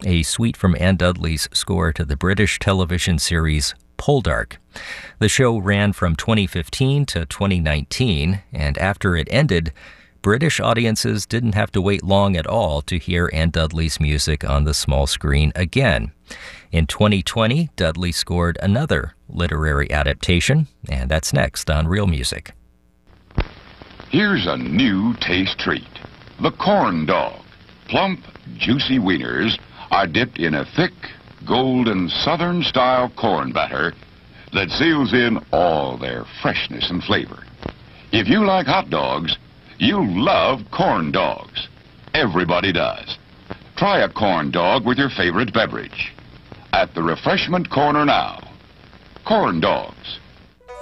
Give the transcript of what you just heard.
a suite from Anne Dudley's score to the British television series Poldark. The show ran from 2015 to 2019, and after it ended, British audiences didn't have to wait long at all to hear Anne Dudley's music on the small screen again. In 2020, Dudley scored another literary adaptation, and that's next on Real Music. Here's a new taste treat. The corn dog. Plump, juicy wieners are dipped in a thick, golden Southern-style corn batter that seals in all their freshness and flavor. If you like hot dogs, you'll love corn dogs. Everybody does. Try a corn dog with your favorite beverage. At the refreshment corner now. Corn dogs.